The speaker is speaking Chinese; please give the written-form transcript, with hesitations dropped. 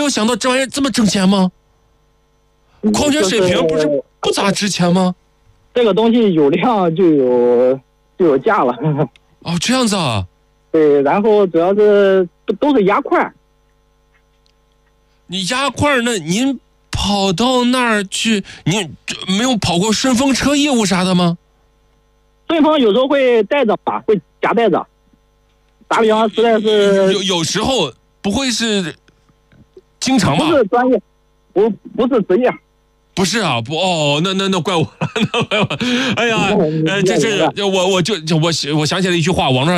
有想到这玩意儿这么挣钱吗？矿泉水瓶不是不咋值钱吗？ 这个东西有量就有价了。 哦，这样子啊。 对，然后主要是都是压块。 你压块那您跑到那儿去，您没有跑过顺风车业务啥的吗？ 顺丰有时候会带着吧，会夹带着。打比方，实在是有时候不会是经常吧？ 不是专业，不是职业。 不是啊，那怪我了，那怪我。哎呀，这我想起了一句话，网上